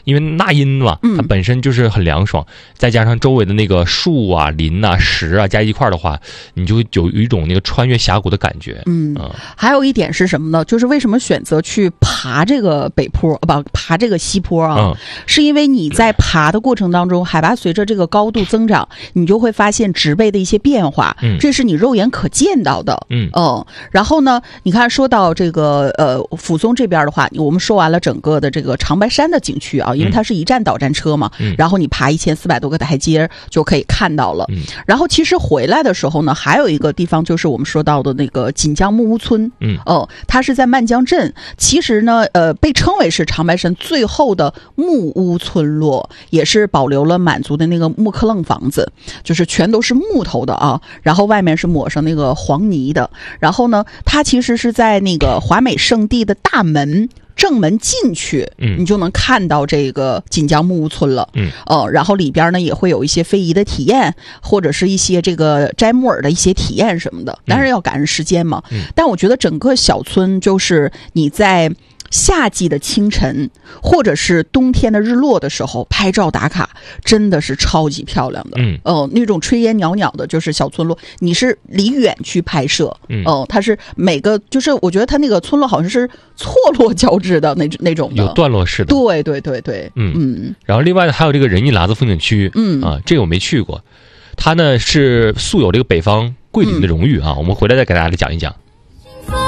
因为纳音嘛，它本身就是很凉爽，再加上周围的那个树啊、林啊、石啊加一块的话，你就有一种那个穿越峡谷的感觉。 还有一点是什么呢？就是为什么选择去爬这个北坡爬这个西坡啊？是因为你在爬的过程当中，海拔随着这个高度增长，你就会发现植被的一些变化，这是你肉眼可见到的。然后呢，你看说到这个抚松这边的话，我们说完了整个的这个长白山的景区啊，因为它是一站导站车嘛，然后你爬1400多个台阶就可以看到了。然后其实回来的时候呢，还有一个地方就是我们说到的那个锦江木屋村，它是在漫江镇，其实呢被称为是长白山最后的木屋村落，也是保留了满族的那个木克楞房子，就是全都是木头的啊，然后外面是抹上那个黄泥的。然后呢，它其实是在那个华美圣地的大门正门进去，你就能看到这个锦江木屋村了。然后里边呢也会有一些非遗的体验，或者是一些这个摘木耳的一些体验什么的，当然要赶上时间嘛。但我觉得整个小村就是你在夏季的清晨或者是冬天的日落的时候拍照打卡，真的是超级漂亮的。那种炊烟袅袅的，就是小村落，你是离远去拍摄。它是每个，就是我觉得它那个村落好像是错落交织的那种的， 有段落式的。 对对对对。 然后另外呢，还有这个仁义喇子风景区。这个我没去过，它呢是素有这个北方桂林的荣誉啊，我们回来再给大家讲一讲。